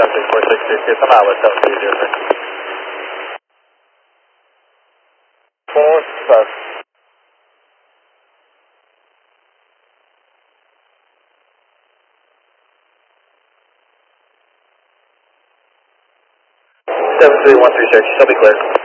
466, I'm out with 730. 4 73136, shall be clear.